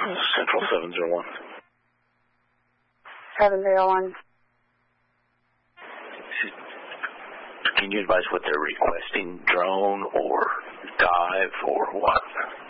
Central 701. 701. Can you advise what they're requesting? Drone or dive or what?